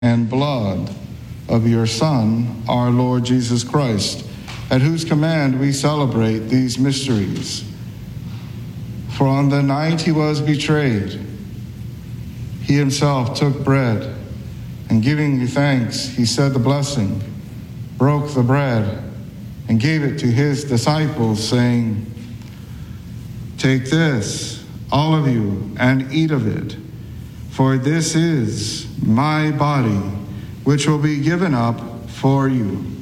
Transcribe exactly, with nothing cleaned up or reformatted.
and blood of your Son, our Lord Jesus Christ, at whose command we celebrate these mysteries. For on the night he was betrayed, he himself took bread, and giving you thanks, he said the blessing, broke the bread, and gave it to his disciples, saying, "Take this, all of you, and eat of it, for this is my body, which will be given up for you."